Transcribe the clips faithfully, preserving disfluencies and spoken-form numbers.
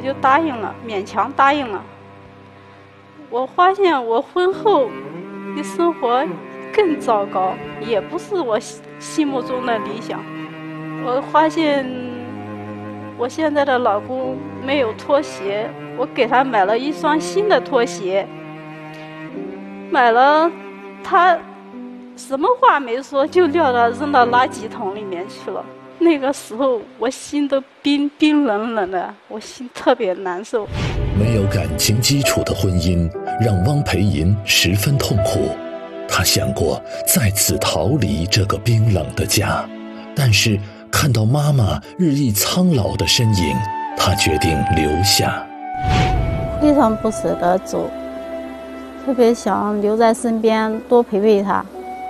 就答应了，勉强答应了。我发现我婚后的生活更糟糕，也不是我心目中的理想。我发现我现在的老公没有拖鞋，我给他买了一双新的拖鞋，买了他什么话没说就撂到扔到垃圾桶里面去了。那个时候我心都冰冰冷冷的，我心特别难受。 没有感情基础的婚姻让汪培银十分痛苦，他想过再次逃离这个冰冷的家，但是看到妈妈日益苍老的身影，他决定留下。 非常不舍得走，特别想留在身边多陪陪他，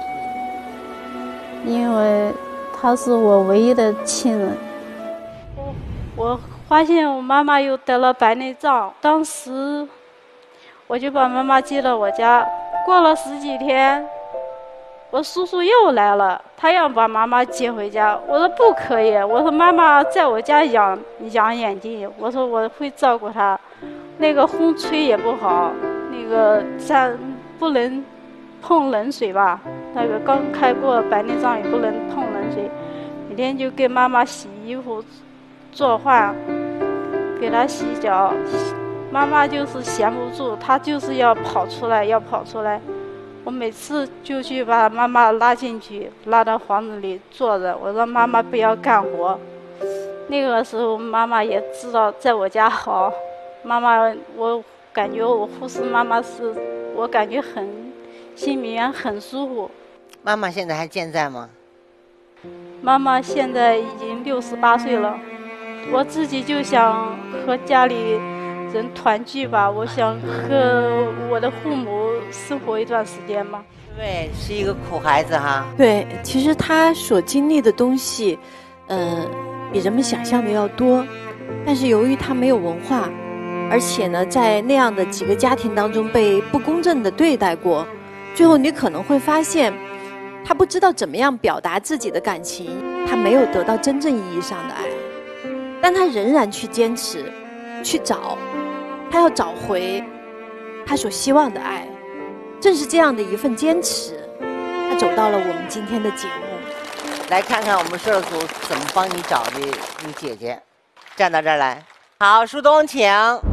因为他是我唯一的亲人。我发现我妈妈又得了白内障，当时我就把妈妈接到我家。过了十几天，我叔叔又来了，他要把妈妈接回家。我说不可以，我说妈妈在我家养养眼睛，我说我会照顾她。那个风吹也不好，那个咱不能碰冷水吧，那个刚开过白内障也不能碰冷水。每天就给妈妈洗衣服做饭，给她洗脚，妈妈就是闲不住，她就是要跑出来要跑出来。我每次就去把妈妈拉进去，拉到房子里坐着，我说妈妈不要干活。那个时候妈妈也知道在我家好，妈妈我感觉我护士妈妈是我感觉很心里面很舒服。 妈妈现在还健在吗？ 妈妈现在已经六十八岁了，我自己就想和家里人团聚吧，我想和我的父母生活一段时间吧。 对，是一个苦孩子哈。 对，其实他所经历的东西，呃，比人们想象的要多，但是由于他没有文化，而且呢，在那样的几个家庭当中被不公正的对待过，最后你可能会发现，他不知道怎么样表达自己的感情，他没有得到真正意义上的爱，但他仍然去坚持，去找。他要找回他所希望的爱，正是这样的一份坚持，他走到了我们今天的节目。 来看看我们摄组怎么帮你找的你姐姐，站到这儿来。好，舒东请。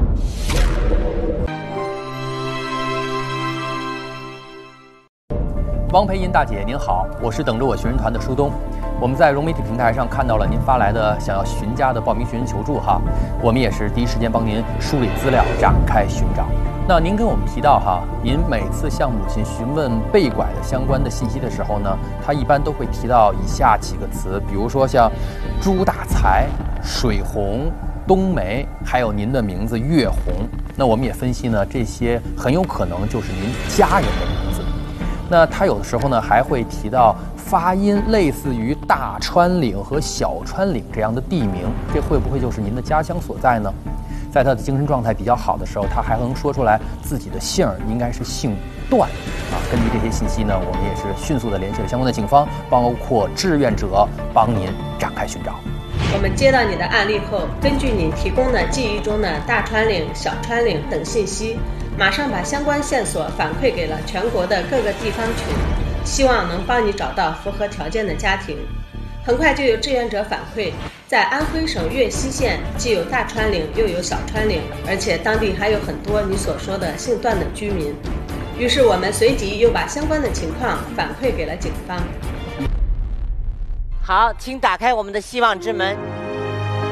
汪培银大姐您好，我是等着我寻人团的舒东。我们在融媒体平台上看到了您发来的想要寻家的报名寻人求助哈，我们也是第一时间帮您梳理资料，展开寻找。那您跟我们提到哈，您每次向母亲询问被拐的相关的信息的时候呢，她一般都会提到以下几个词，比如说像朱大才、水红、冬梅，还有您的名字月红。那我们也分析呢，这些很有可能就是您家人的名字。那他有的时候呢还会提到发音类似于大川岭和小川岭这样的地名，这会不会就是您的家乡所在呢？在他的精神状态比较好的时候，他还能说出来自己的姓应该是姓段啊。根据这些信息呢，我们也是迅速的联系了相关的警方，包括志愿者，帮您展开寻找。 我们接到你的案例后，根据你提供的记忆中的大川岭、小川岭等信息，马上把相关线索反馈给了全国的各个地方群，希望能帮你找到符合条件的家庭。很快就有志愿者反馈，在安徽省岳西县既有大川岭又有小川岭，而且当地还有很多你所说的姓段的居民。于是我们随即又把相关的情况反馈给了警方。 好，请打开我们的希望之门。